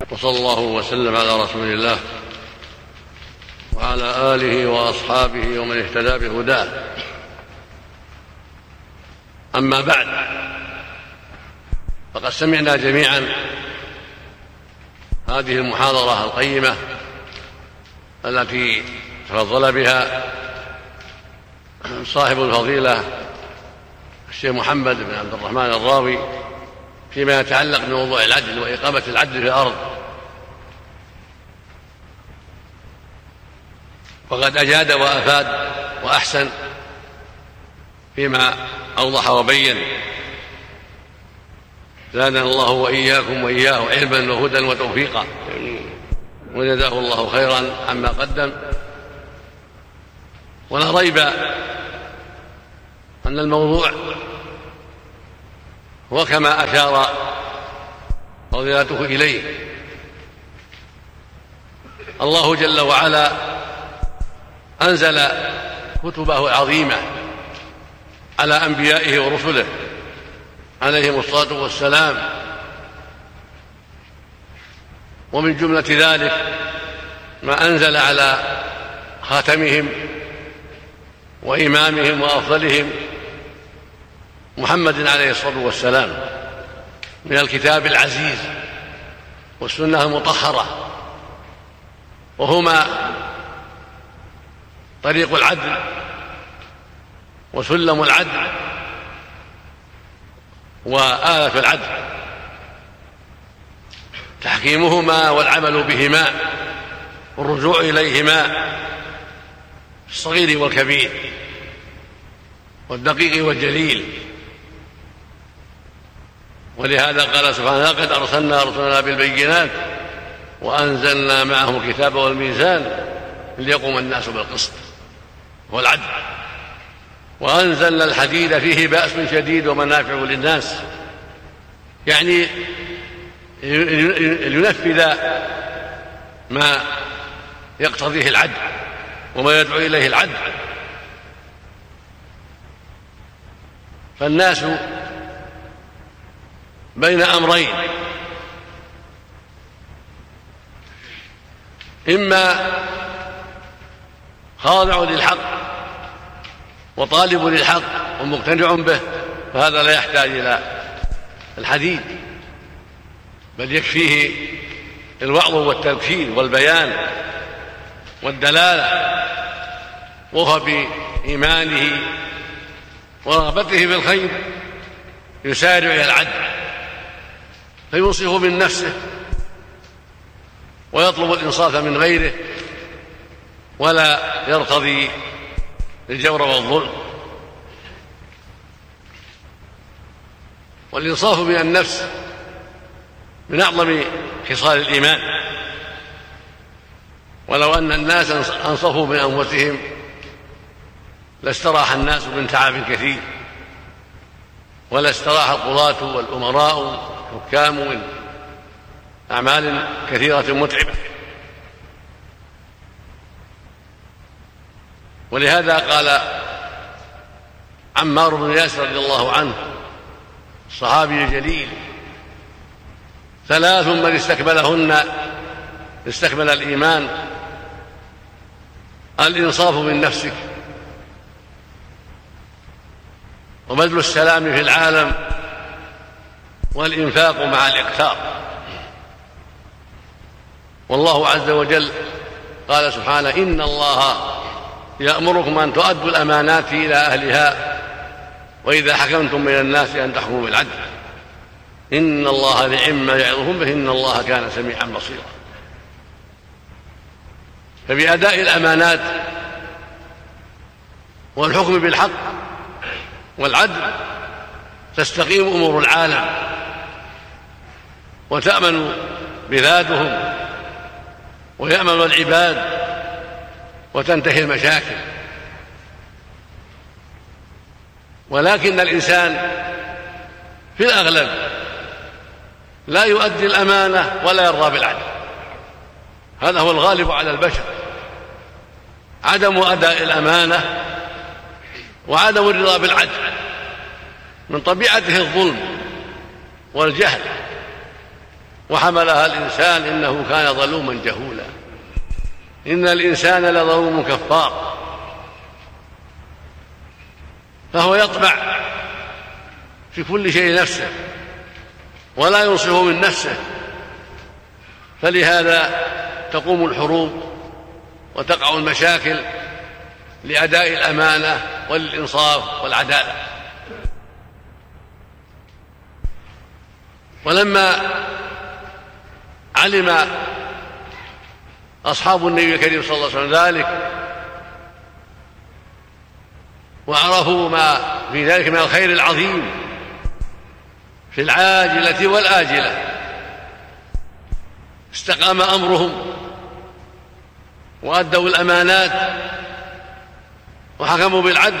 وصلى الله وسلم على رسول الله وعلى آله وأصحابه ومن اهتدى بهداه. أما بعد، فقد سمعنا جميعا هذه المحاضرة القيمة التي تفضل بها صاحب الفضيلة الشيخ محمد بن عبد الرحمن الراوي فيما يتعلق بموضوع العدل وإقامة العدل في الأرض. وقد أجاد وأفاد وأحسن فيما أوضح وبين، زادنا الله وإياكم وإياه علما وهدى وتوفيقا، وجزاه الله خيرا عما قدم. ولا ريب أن الموضوع هو كما أشار فضيلته إليه. الله جل وعلا أنزل كتبه العظيمة على أنبيائه ورسله عليهم الصلاة والسلام، ومن جملة ذلك ما أنزل على خاتمهم وإمامهم وأفضلهم محمد عليه الصلاة والسلام من الكتاب العزيز والسنة المطهرة، وهما طريق العدل وسلم العدل وآلة العدل، تحكيمهما والعمل بهما والرجوع إليهما في الصغير والكبير والدقيق والجليل. ولهذا قال سبحانه: قد أرسلنا رسلنا بالبينات وأنزلنا معهم الكتاب والميزان ليقوم الناس بالقسط والعدل، وأنزلنا الحديد فيه بأس شديد ومنافع للناس، يعني لينفذ ما يقتضيه العدل وما يدعو إليه العدل. فالناس بين أمرين: إما خاضع للحق وطالب للحق ومقتنع به، فهذا لا يحتاج إلى الحديث، بل يكفيه الوعظ والتذكير والبيان والدلالة، وهو بإيمانه ورغبته في الخير يسارع إلى العدل، فينصف من نفسه ويطلب الإنصاف من غيره، ولا يرتضي الجور والظلم. والإنصاف من النفس من أعظم خصال الإيمان، ولو أن الناس أنصفوا من أنفسهم لاستراح الناس من تعب كثير، ولا استراح القضاة والأمراء والحكام من أعمال كثيرة متعبة. ولهذا قال عمار بن ياسر رضي الله عنه الصحابي الجليل: ثلاث من استكملهن استكمل الإيمان: الإنصاف من نفسك، وبذل السلام في العالم، والإنفاق مع الإقتار. والله عز وجل قال سبحانه: إن الله يأمركم أن تؤدوا الأمانات إلى أهلها وإذا حكمتم من الناس أن تحكموا بالعدل إن الله نعم يعظكم به إن الله كان سميعا بصيرا. فبأداء الأمانات والحكم بالحق والعدل تستقيم أمور العالم وتأمن بلادهم ويأمن العباد وتنتهي المشاكل. ولكن الإنسان في الأغلب لا يؤدي الأمانة ولا يرضى بالعدل، هذا هو الغالب على البشر، عدم أداء الأمانة وعدم الرضا بالعدل، من طبيعته الظلم والجهل وحملها الإنسان إنه كان ظلوما جهولا. إن الإنسان لظلوم كفار، فهو يطمع في كل شيء نفسه ولا ينصف من نفسه، فلهذا تقوم الحروب وتقع المشاكل لأداء الأمانة والإنصاف والعدالة. ولما علم أصحاب النبي الكريم صلى الله عليه وسلم ذلك وعرفوا ما في ذلك من الخير العظيم في العاجلة والآجلة، استقام أمرهم وأدوا الأمانات وحكموا بالعدل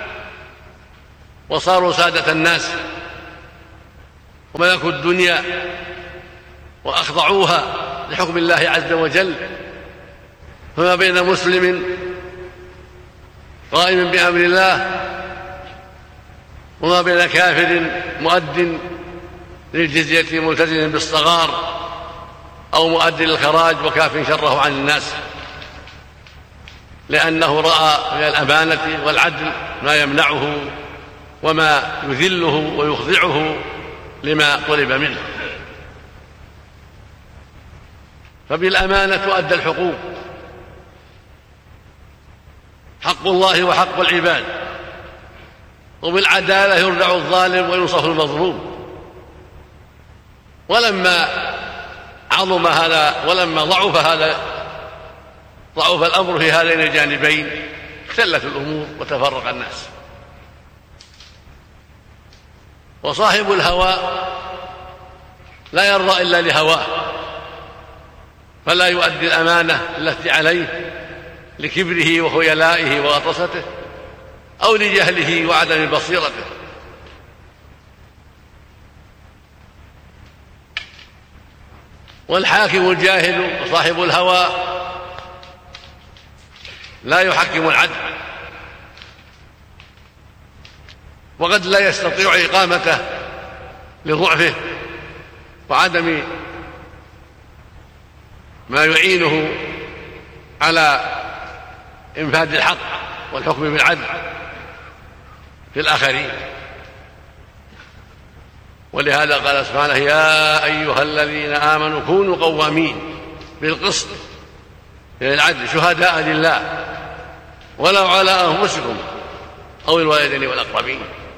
وصاروا سادة الناس وملكوا الدنيا وأخضعوها لحكم الله عز وجل. فما بين مسلم قائم بأمر الله وما بين كافر مؤد للجزية ملتزم بالصغار أو مؤد للخراج وكاف شره عن الناس، لأنه رأى من الأمانة والعدل ما يمنعه وما يذله ويخضعه لما طلب منه. فبالأمانة تؤدى الحقوق، حق الله وحق العباد، وبالعدالة يردع الظالم وينصف المظلوم. ولما عظم هذا ولما ضعف الأمر في هذين الجانبين اختلت الأمور وتفرق الناس. وصاحب الهوى لا يرضى إلا لهواه، فلا يؤدي الأمانة التي عليه لكبره وخيلائه وغطرسته أو لجهله وعدم بصيرته. والحاكم الجاهل وصاحب الهوى لا يحكم العدل، وقد لا يستطيع إقامته لضعفه وعدم ما يعينه على إنفاذ الحق والحكم بالعدل في الآخرين. ولهذا قال سبحانه: يا أيها الذين آمنوا كونوا قوامين بالقسط بالعدل شهداء لله ولو على أنفسكم أو الوالدين والأقربين.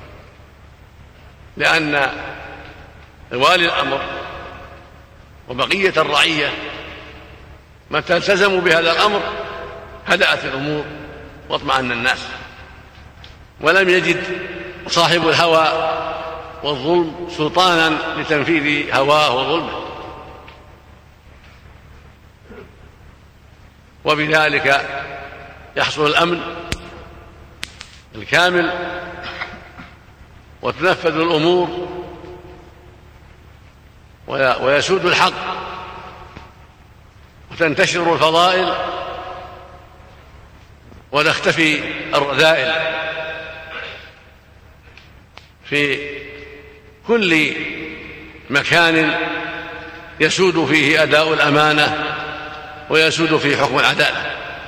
لأن والي الأمر وبقية الرعية متى التزموا بهذا الأمر هدأت الأمور واطمأن الناس، ولم يجد صاحب الهوى والظلم سلطانا لتنفيذ هواه وظلمه. وبذلك يحصل الأمن الكامل وتنفذ الأمور ويسود الحق وتنتشر الفضائل وتختفي الرذائل في كل مكان يسود فيه أداء الأمانة ويسود فيه حكم العدالة.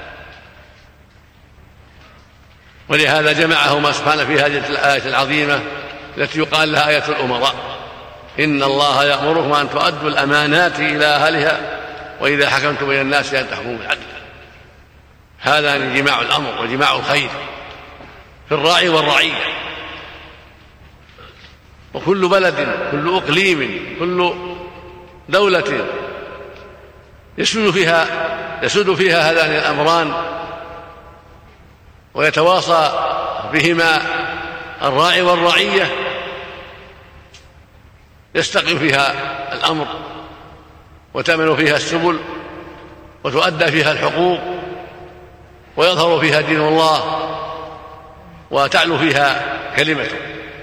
ولهذا جمعهما سبحانه في هذه الآية العظيمة التي يقال لها آية الأمراء: إن الله يأمركم أن تؤدوا الأمانات إلى أهلها وإذا حكمتم بين الناس أن تحكموا بالعدل. هذا جماع الأمر وجماع الخير في الراعي والرعية. وكل بلد، كل إقليم، كل دولة يسود فيها هذان الأمران ويتواصى بهما الراعي والرعية يستقيم فيها الأمر وتأمن فيها السبل وتؤدى فيها الحقوق ويظهر فيها دين الله وتعلو فيها كلمته.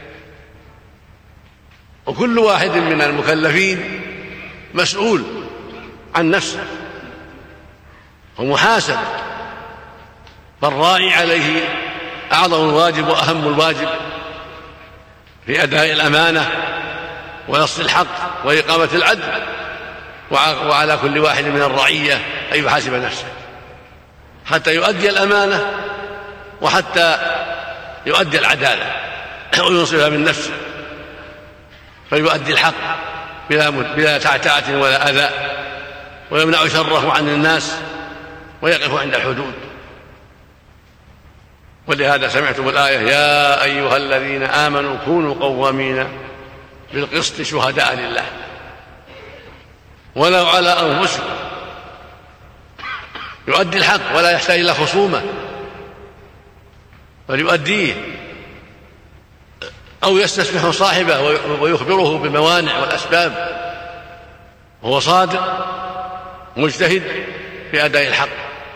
وكل واحد من المكلفين مسؤول عن نفسه ومحاسب، فالراعي عليه أعظم الواجب وأهم الواجب في أداء الأمانة ونص الحق وإقامة العدل، وعلى كل واحد من الرعية أن يحاسب نفسه حتى يؤدي الأمانة وحتى يؤدي العدالة وينصفها من نفسه، فيؤدي الحق بلا تعتعة ولا أذى، ويمنع شره عن الناس ويقف عند الحدود. ولهذا سمعتم الآية: يا أيها الذين آمنوا كونوا قوامين بالقسط شهداء لله ولو على أنفسكم. يؤدي الحق ولا يحتاج إلى خصومة، بل يؤديه أو يستسمح صاحبه ويخبره بالموانع والأسباب، وهو صادق مجتهد في أداء الحق.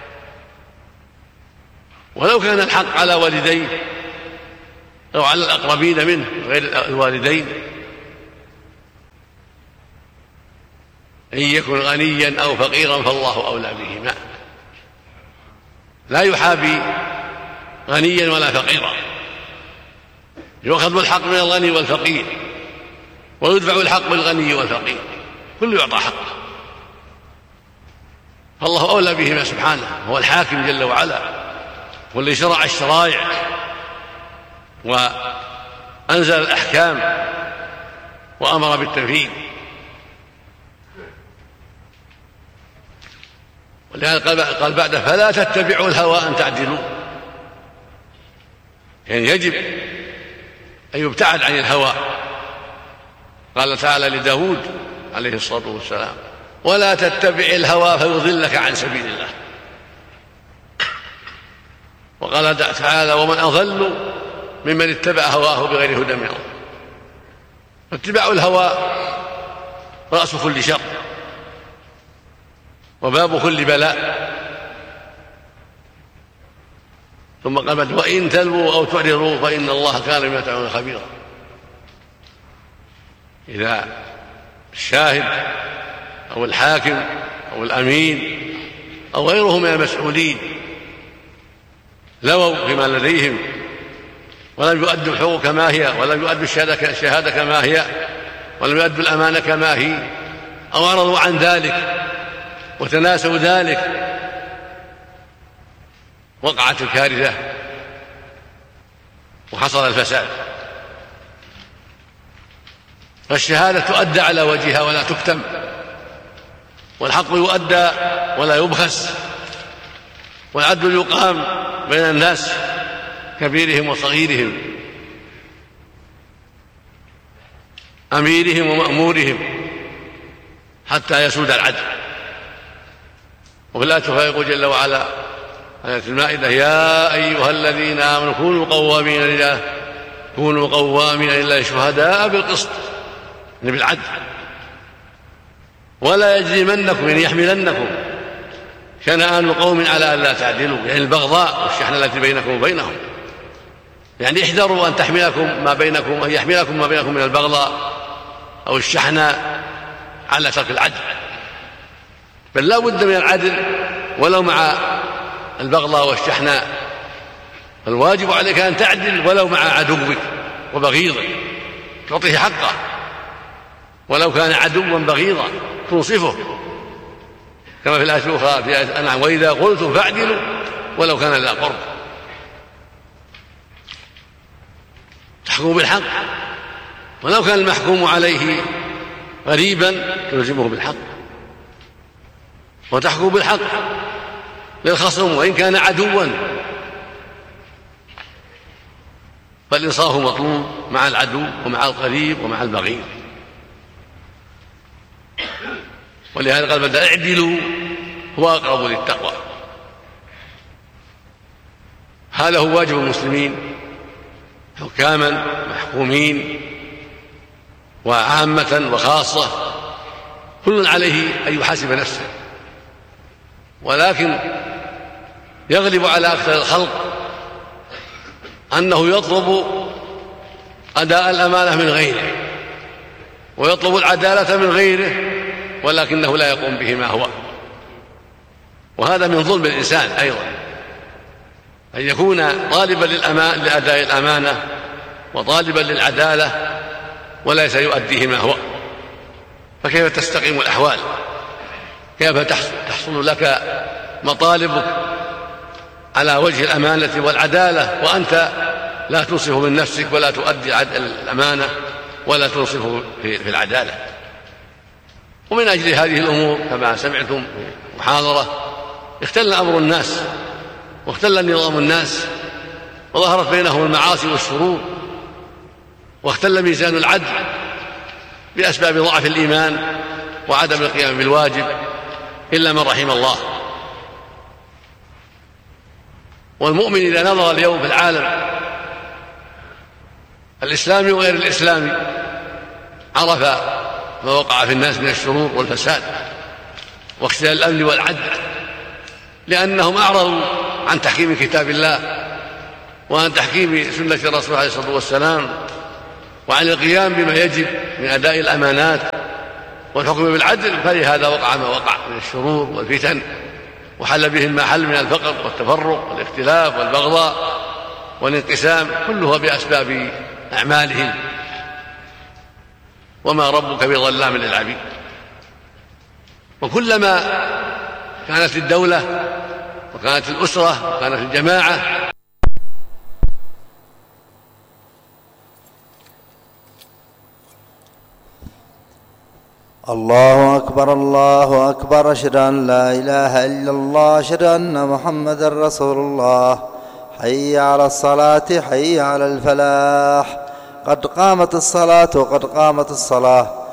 ولو كان الحق على والديه أو على الأقربين منه غير الوالدين، إن يكن غنيا أو فقيرا فالله أولى بهما، لا يحابي غنيا ولا فقيرا، يؤخذ الحق من الغني والفقير ويدفع الحق بالغني والفقير، كل يعطى حقه، فالله أولى بهما سبحانه، هو الحاكم جل وعلا، والذي شرع الشرائع وأنزل الأحكام وأمر بالتنفيذ. ولهذا قال بعده: فلا تتبعوا الهوى أن تعدلوا، يعني يجب أن يبتعد عن الهوى. قال تعالى لداود عليه الصلاة والسلام: ولا تتبع الهوى فيضلك عن سبيل الله. وقال تعالى: ومن أضل ممن اتبع هواه بغير هدى من الله. فاتباع الهوى رأس كل شر وباب كل بلاء. ثم قال: وإن تلووا أو تعرضوا فإن الله كان بما تعملون خبيرا. إذا الشاهد أو الحاكم أو الأمين أو غيره من المسؤولين لووا فيما لديهم ولم يؤدوا الحقوق كما هي، ولم يؤدوا الشهادة كما هي، ولم يؤدوا الأمانة كما هي، أو أعرضوا عن ذلك وتناسوا ذلك، وقعت الكارثة وحصل الفساد. فالشهادة تؤدى على وجهها ولا تكتم، والحق يؤدى ولا يبخس، والعدل يقام بين الناس كبيرهم وصغيرهم، أميرهم ومأمورهم، حتى يسود العدل. وفي الآية فيقول جل وعلا آية المائدة: يا أيها الذين آمنوا كونوا قوامين لله شهداء بالقسط، يعني بالعدل، ولا يجرمنكم، يعني يحملنكم شنآن قوم على أن لا تعدلوا، يعني البغضاء والشحنة التي بينكم وبينهم، يعني احذروا أن يحملكم ما بينكم من البغضاء أو الشحنة على ترك العدل، بل لا بد من العدل ولو مع البغضاء والشحنة. الواجب عليك أن تعدل ولو مع عدوك وبغيضك، تعطيه حقه ولو كان عدوا بغيضا، تنصفه، كما في الآية الأخرى في آية الأنعام: وإذا قلتم فاعدلوا ولو كان ذا قرب. تحكم بالحق ولو كان المحكوم عليه غريبا تلزمه بالحق، وتحكم بالحق للخصم وإن كان عدوا، فالإنصاف مطلوب مع العدو ومع القريب ومع البغيض. ولهذا قال: بدأ اعدلوا هو أقرب للتقوى. هذا هو واجب المسلمين حكاما محكومين وعامة وخاصة، كل عليه أن يحاسب نفسه، ولكن يغلب على أكثر الخلق أنه يطلب أداء الأمانة من غيره ويطلب العدالة من غيره، ولكنه لا يقوم به ما هو. وهذا من ظلم الإنسان أيضا، أن يكون طالبا لأداء الأمانة وطالبا للعدالة وليس يؤديه ما هو، فكيف تستقيم الأحوال؟ كيف تحصل لك مطالبك على وجه الأمانة والعدالة وأنت لا تنصف من نفسك ولا تؤدي الأمانة ولا تنصف في العدالة. ومن أجل هذه الأمور كما سمعتم في محاضرة اختل أمر الناس واختل نظام الناس وظهرت بينهم المعاصي والشرور واختل ميزان العدل بأسباب ضعف الإيمان وعدم القيام بالواجب إلا من رحم الله. والمؤمن إذا نظر اليوم في العالم الإسلامي وغير الإسلامي عرف ما وقع في الناس من الشرور والفساد واختلال الأمن والعدل، لأنهم أعرضوا عن تحكيم كتاب الله وعن تحكيم سنة الرسول عليه الصلاة والسلام وعن القيام بما يجب من أداء الأمانات والحكم بالعدل، فلهذا وقع ما وقع من الشرور والفتن وحل بهم ما حل من الفقر والتفرق والاختلاف والبغضاء والانقسام، كلها بأسباب أعمالهم. وما ربك بظلام للعبيد. وكلما كانت الدولة وكانت الأسرة وكانت الجماعة الله أكبر الله أكبر، أشهد أن لا إله إلا الله، أشهد أن محمدا رسول الله. حي على الصلاة حي على الفلاح، قد قامت الصلاة وقد قامت الصلاة.